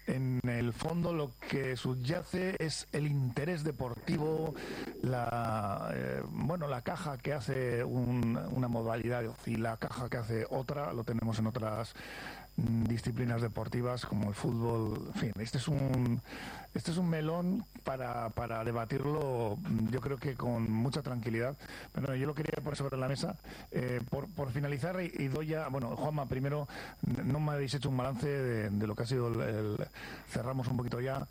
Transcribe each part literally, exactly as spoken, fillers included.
en el fondo lo que subyace es el interés deportivo, la eh, bueno la caja que hace un, una modalidad y la caja que hace otra, lo tenemos en otras mm, disciplinas deportivas como el fútbol. En fin, este es un este es un melón para, para debatirlo, yo creo que con mucha tranquilidad. Pero yo lo quería poner sobre la mesa. Eh, por, por finalizar, y, y doy ya, bueno, Juanma, primero, no me habéis hecho un balance de, de lo que ha sido el, el cerramos un poquito ya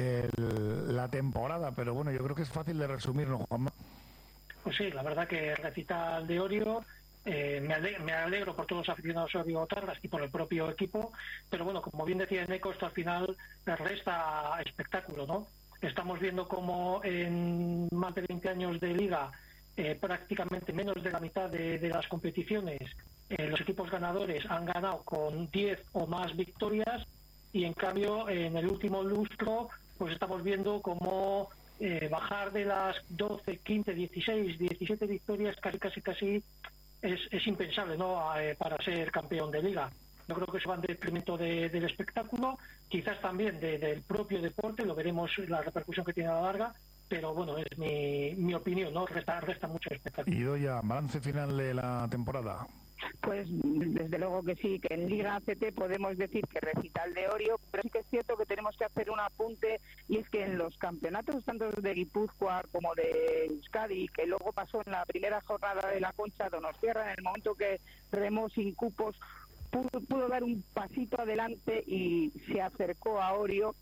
el, la temporada, pero bueno, yo creo que es fácil de resumir, ¿no, Juanma? Pues sí, la verdad que recital de Orio. Eh, me, alegro, me alegro por todos los aficionados de Orio Botargas y por el propio equipo, pero bueno, como bien decía Eneco, esto al final resta espectáculo, ¿no? Estamos viendo como en más de veinte años de liga, eh, prácticamente menos de la mitad de, de las competiciones, eh, los equipos ganadores han ganado con diez o más victorias, y en cambio en el último lustro pues estamos viendo como eh, bajar de las doce, quince, dieciséis, diecisiete victorias casi casi casi es, es impensable, ¿no? Eh, para ser campeón de liga. Yo creo que eso va en detrimento de, del espectáculo, quizás también de, del propio deporte, lo veremos la repercusión que tiene a la larga, pero bueno, es mi, mi opinión, ¿no? Resta, resta mucho espectáculo. Y doy ya balance final de la temporada. Pues desde luego que sí, que en Liga A C T podemos decir que recital de Orio, pero sí que es cierto que tenemos que hacer un apunte, y es que en los campeonatos tanto de Guipúzcoa como de Euskadi, que luego pasó en la primera jornada de la Concha Donostiarra, en el momento que remó sin cupos, pudo, pudo dar un pasito adelante y se acercó a Orio,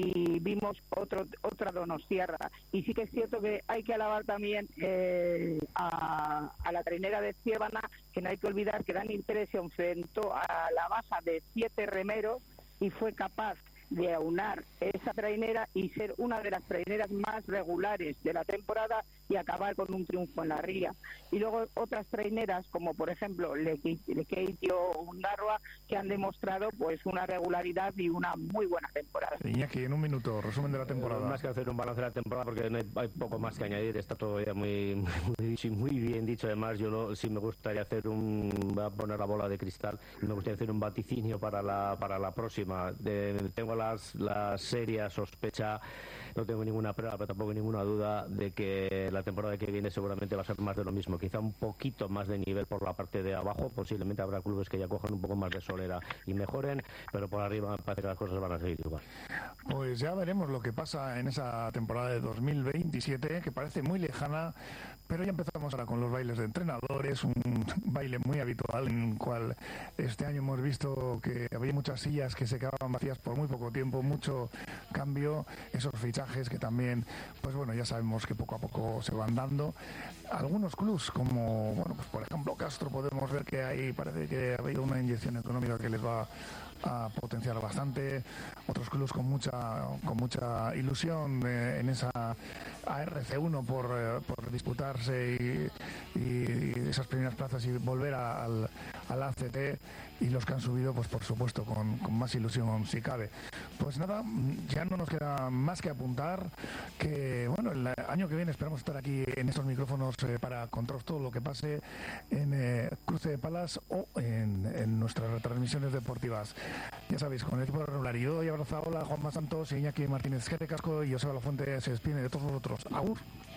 y vimos otro otra Donostiarra. Y sí que es cierto que hay que alabar también eh, a, a la trainera de Ciébana, que no hay que olvidar que Dani Pérez se enfrentó a la masa de siete remeros y fue capaz de aunar esa trainera y ser una de las traineras más regulares de la temporada y acabar con un triunfo en la ría. Y luego otras traineras como por ejemplo Lekeitio Undarroa, que han demostrado pues una regularidad y una muy buena temporada. Iñaki, en un minuto, resumen de la temporada. Eh, más que hacer un balance de la temporada, porque no hay, hay poco más que añadir, está todo ya muy muy, muy bien dicho. Además, yo no, sí me gustaría hacer un, voy a poner la bola de cristal, me gustaría hacer un vaticinio para la para la próxima. De, tengo las, la seria sospecha, no tengo ninguna prueba, pero tampoco ninguna duda de que la temporada que viene seguramente va a ser más de lo mismo, quizá un poquito más de nivel por la parte de abajo, posiblemente habrá clubes que ya cojan un poco más de solera y mejoren, pero por arriba me parece que las cosas van a seguir igual. Pues ya veremos lo que pasa en esa temporada de dos mil veintisiete, que parece muy lejana, pero ya empezamos ahora con los bailes de entrenadores, un baile muy habitual en el cual este año hemos visto que había muchas sillas que se quedaban vacías por muy poco tiempo, mucho cambio, esos fichajes que también, pues bueno, ya sabemos que poco a poco se van dando. Algunos clubs, como, bueno, pues por ejemplo Castro, podemos ver que ahí parece que ha habido una inyección económica que les va a potenciar bastante. Otros clubes con mucha con mucha ilusión eh, en esa A R C uno por, eh, por disputarse y, y esas primeras plazas y volver a, al, al A C T, y los que han subido, pues por supuesto con, con más ilusión si cabe. Pues nada, ya no nos queda más que apuntar que bueno, el año que viene esperamos estar aquí en estos micrófonos eh, para contaros todo lo que pase en eh, Cruce de Palas o en, en nuestras retransmisiones deportivas. Ya sabéis, con el equipo de Regularidad y Abrazaola, Juanma Santos, Iñaki Martínez Gete Casco y Joseba Lafuente se despiden de todos vosotros. ¡Agur!